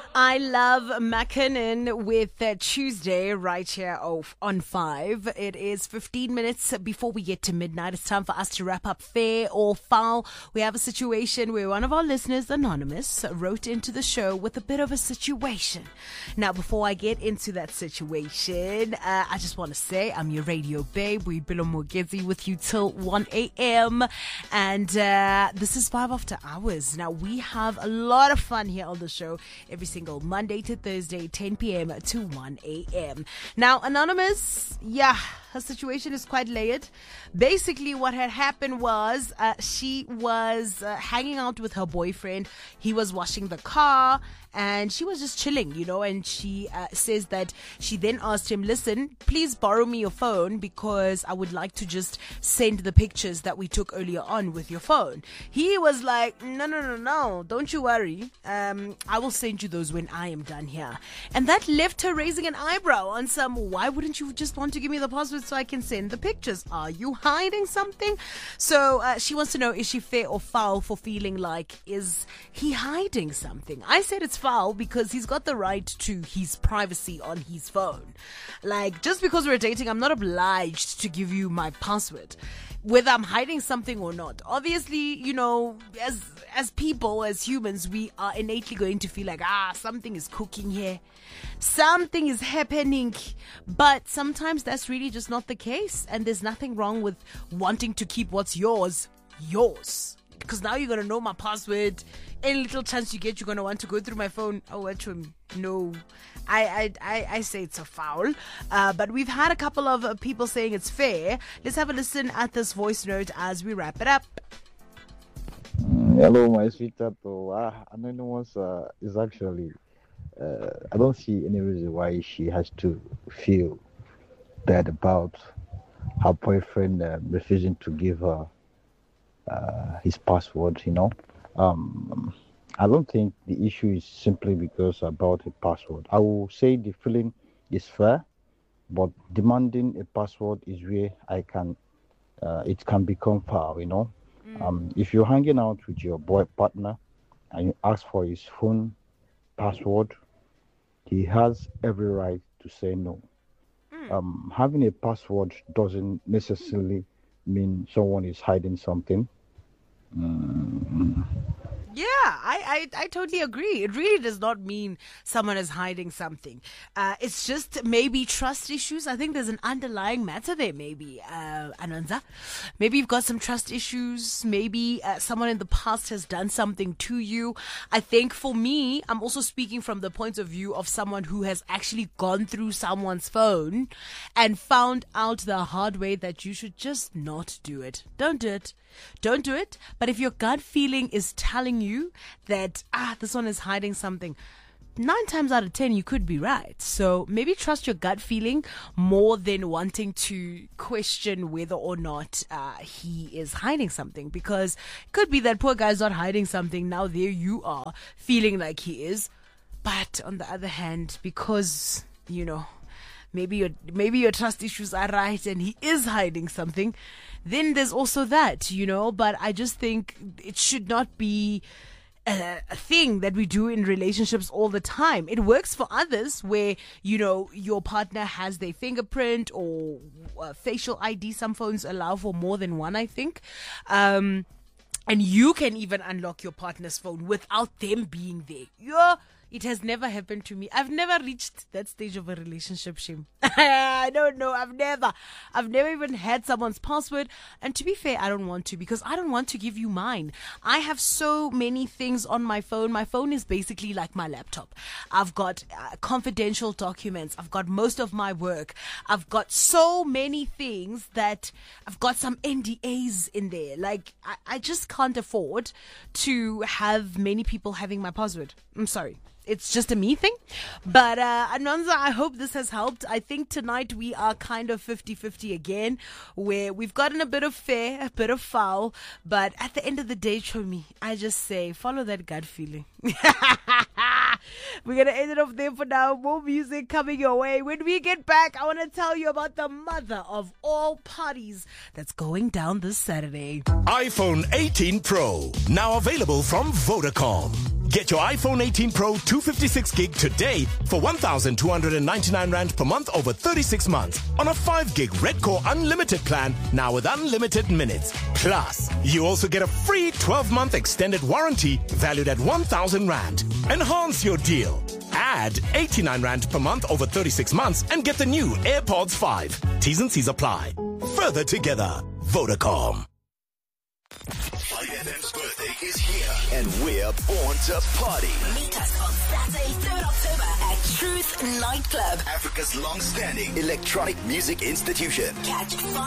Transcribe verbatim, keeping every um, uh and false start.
I love McKinnon with uh, Tuesday right here of, on five. It is fifteen minutes before we get to midnight. It's time for us to wrap up fair or foul. We have a situation where one of our listeners, Anonymous, wrote into the show with a bit of a situation. Now, before I get into that situation, uh, I just want to say I'm your radio babe. We're Bilo Mogezi with you till one a.m. And uh, this is five after hours. Now, we have a lot of fun here on the show every single Monday to Thursday, ten p.m. to one a.m. Now, Anonymous, yeah, her situation is quite layered. Basically, what had happened was uh, she was uh, hanging out with her boyfriend. He was washing the car and she was just chilling, you know, and she uh, says that she then asked him, listen, please borrow me your phone because I would like to just send the pictures that we took earlier on with your phone. He was like, no, no, no, no, don't you worry. Um, I will send you those when I am done here. And that left her raising an eyebrow on some, why wouldn't you just want to give me the password so I can send the pictures? Are you hiding something? So uh, she wants to know, is she fair or foul for feeling like, is he hiding something? I said it's foul because he's got the right to his privacy on his phone. Like, just because we're dating, I'm not obliged to give you my password, whether I'm hiding something or not. Obviously, you know, as as people, as humans, we are innately going to feel like, ah, something is cooking here. Something is happening. But sometimes that's really just not the case. And there's nothing wrong with wanting to keep what's yours, yours. Because now you're going to know my password. Any little chance you get, you're going to want to go through my phone. Oh, actually, no. I, I, I, I say it's a foul. Uh, but we've had a couple of uh, people saying it's fair. Let's have a listen at this voice note as we wrap it up. Hello, my sweetheart. Oh, ah, Anonymous uh, is actually, uh, I don't see any reason why she has to feel bad about her boyfriend uh, refusing to give her uh, his password, you know. Um, I don't think the issue is simply because about a password. I will say the feeling is fair, but demanding a password is where I can, uh, it can become foul, you know. Mm. Um, if you're hanging out with your boy partner and you ask for his phone password, he has every right to say no. Mm. Um, having a password doesn't necessarily mean someone is hiding something. Mm. Yeah, I, I, I totally agree. It really does not mean someone is hiding something. Uh, it's just maybe trust issues. I think there's an underlying matter there, maybe, uh, Ananza. Maybe you've got some trust issues. Maybe uh, someone in the past has done something to you. I think for me, I'm also speaking from the point of view of someone who has actually gone through someone's phone and found out the hard way that you should just not do it. Don't do it. Don't do it. But if your gut feeling is telling you that, ah, this one is hiding something, nine times out of ten, you could be right. So maybe trust your gut feeling more than wanting to question whether or not uh, he is hiding something. Because it could be that poor guy's not hiding something. Now there you are feeling like he is. But on the other hand, because, you know, maybe your maybe your trust issues are right and he is hiding something, then there's also that, you know. But I just think it should not be a, a thing that we do in relationships all the time. It works for others where, you know, your partner has their fingerprint or uh, facial I D. Some phones allow for more than one, I think. Um, and you can even unlock your partner's phone without them being there. Yeah. It has never happened to me. I've never reached that stage of a relationship, Shim. I don't know. I've never. I've never even had someone's password. And to be fair, I don't want to because I don't want to give you mine. I have so many things on my phone. My phone is basically like my laptop. I've got uh, confidential documents. I've got most of my work. I've got so many things that I've got some N D As in there. Like, I, I just can't afford to have many people having my password. I'm sorry. It's just a me thing. But uh, Anonza, I hope this has helped. I think tonight we are kind of fifty-fifty again, where we've gotten a bit of fair, a bit of foul. But at the end of the day, Chomi, I just say, follow that gut feeling. We're going to end it off there for now. More music coming your way. When we get back, I want to tell you about the mother of all parties that's going down this Saturday. iPhone eighteen Pro, now available from Vodacom. Get your iPhone eighteen Pro two fifty-six gig today for one thousand two hundred ninety-nine rand per month over thirty-six months on a five gig Red Core Unlimited plan, now with unlimited minutes. Plus, you also get a free twelve month extended warranty valued at one thousand rand. Enhance your deal. Add eighty-nine rand per month over thirty-six months and get the new AirPods five. T's and C's apply. Further together. Vodacom. Five F M's birthday is here, and we're born to party. Meet us on Saturday, third October at Truth Nightclub, Africa's long-standing electronic music institution. Catch five